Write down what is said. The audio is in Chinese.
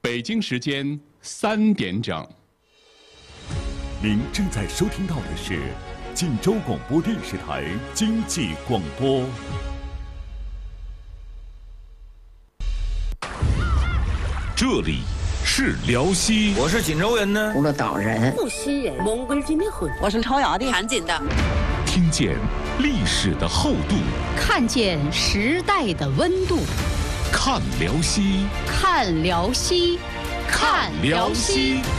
北京时间3点整。 您正在收听到的是晋州广播电视台经济广播。这里是辽西， 我是锦州人呢， 除了岛人、 无锡人、蒙古人的混， 我是朝阳的、 韩津的， 听见历史的厚度， 看见时代的温度， 看辽西， 看辽西， 看辽西。